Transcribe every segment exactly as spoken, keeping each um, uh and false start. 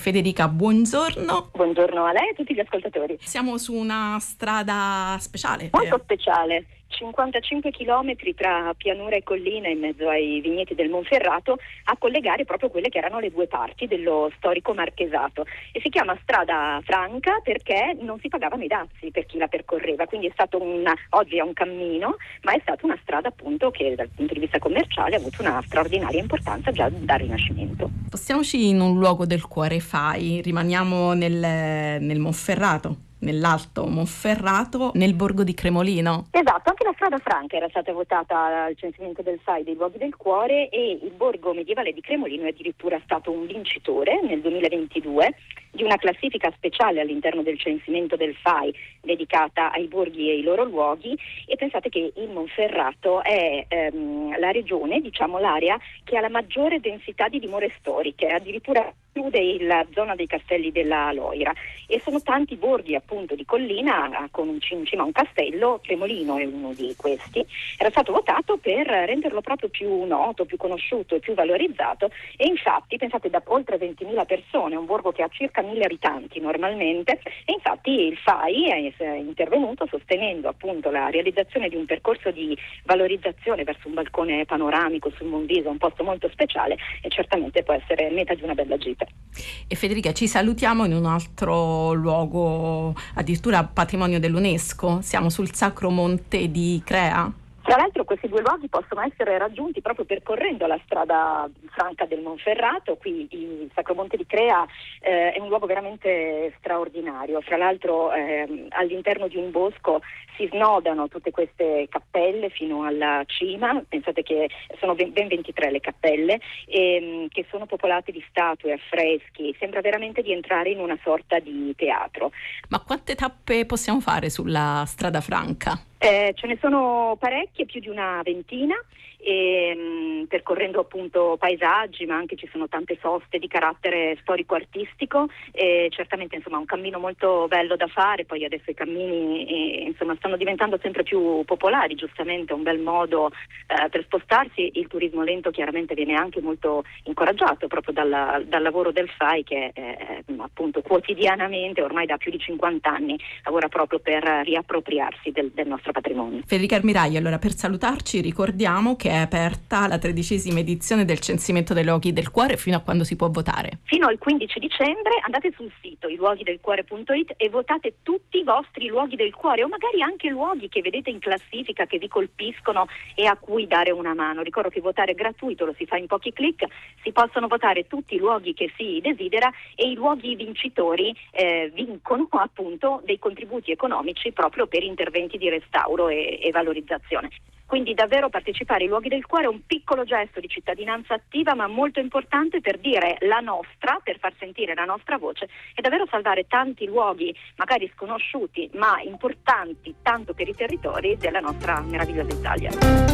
Federica, buongiorno. Buongiorno a lei e a tutti gli ascoltatori. Siamo su una strada speciale. Molto speciale. cinquantacinque chilometri tra pianura e collina in mezzo ai vigneti del Monferrato a collegare proprio quelle che erano le due parti dello storico marchesato, e si chiama strada franca perché non si pagavano i dazi per chi la percorreva, quindi è stato una, oggi è un cammino, ma è stata una strada appunto che dal punto di vista commerciale ha avuto una straordinaria importanza già dal Rinascimento. Spostiamoci in un luogo del cuore, Fai, rimaniamo nel, nel Monferrato. Nell'Alto Monferrato, nel borgo di Cremolino. Esatto, anche la strada franca era stata votata al censimento del F A I dei luoghi del cuore, e il borgo medievale di Cremolino è addirittura stato un vincitore nel duemilaventidue di una classifica speciale all'interno del censimento del F A I dedicata ai borghi e ai loro luoghi. E pensate che il Monferrato è ehm, la regione, diciamo l'area che ha la maggiore densità di dimore storiche, addirittura chiude la zona dei castelli della Loira, e sono tanti borghi appunto di collina con in cima a un castello. Cremolino è uno di questi, era stato votato per renderlo proprio più noto, più conosciuto e più valorizzato, e infatti pensate da oltre ventimila persone, un borgo che ha circa mille abitanti normalmente, e infatti il F A I è intervenuto sostenendo appunto la realizzazione di un percorso di valorizzazione verso un balcone panoramico sul Monviso, un posto molto speciale, e certamente può essere meta di una bella gita. E Federica, ci salutiamo in un altro luogo, addirittura patrimonio dell'UNESCO. Siamo sul Sacro Monte di Crea. Tra l'altro questi due luoghi possono essere raggiunti proprio percorrendo la strada franca del Monferrato. Qui il Sacro Monte di Crea eh, è un luogo veramente straordinario. Fra l'altro eh, all'interno di un bosco si snodano tutte queste cappelle fino alla cima. Pensate che sono ben, ben ventitré le cappelle, ehm, che sono popolate di statue, affreschi. Sembra veramente di entrare in una sorta di teatro. Ma quante tappe possiamo fare sulla strada franca? Eh, ce ne sono parecchie, più di una ventina, e, mh, percorrendo appunto paesaggi, ma anche ci sono tante soste di carattere storico-artistico, e certamente insomma un cammino molto bello da fare. Poi adesso i cammini eh, insomma stanno diventando sempre più popolari, giustamente un bel modo eh, per spostarsi. Il turismo lento chiaramente viene anche molto incoraggiato proprio dalla, dal lavoro del F A I, che eh, appunto quotidianamente, ormai da più di cinquanta anni, lavora proprio per riappropriarsi del, del nostro patrimonio. Federica Armiraglia, allora per salutarci ricordiamo che è aperta la tredicesima edizione del censimento dei luoghi del cuore fino a quando si può votare. Fino al quindici dicembre andate sul sito i luoghi del cuore punto it e votate tutti i vostri luoghi del cuore, o magari anche luoghi che vedete in classifica, che vi colpiscono e a cui dare una mano. Ricordo che votare è gratuito, lo si fa in pochi clic, si possono votare tutti i luoghi che si desidera, e i luoghi vincitori eh, vincono appunto dei contributi economici proprio per interventi di restauro e, e valorizzazione. Quindi davvero partecipare ai luoghi del cuore è un piccolo gesto di cittadinanza attiva, ma molto importante per dire la nostra, per far sentire la nostra voce, e davvero salvare tanti luoghi magari sconosciuti ma importanti tanto per i territori della nostra meravigliosa Italia.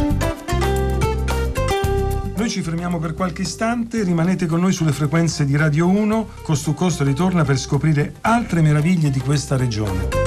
Noi ci fermiamo per qualche istante, rimanete con noi sulle frequenze di Radio uno. Cost to Coast ritorna per scoprire altre meraviglie di questa regione.